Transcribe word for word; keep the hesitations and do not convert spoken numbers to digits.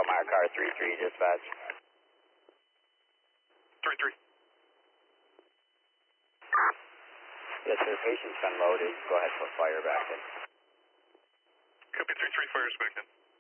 Echo Mile Car three three, dispatch. three three. Yes, sir, patient's been loaded. Go ahead, put fire back in. Copy three three, fire's back in.